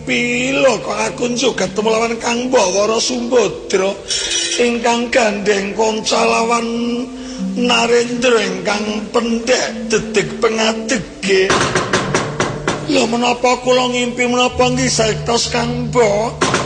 ngimpi lho kok aku juga ketemu lawan Kang Bawara Sumbadra ingkang gandeng kanca lawan Narendra ingkang pendek dedik pengadege. Lho menapa kula ngimpi menapa nggih saektos Kang Mbok?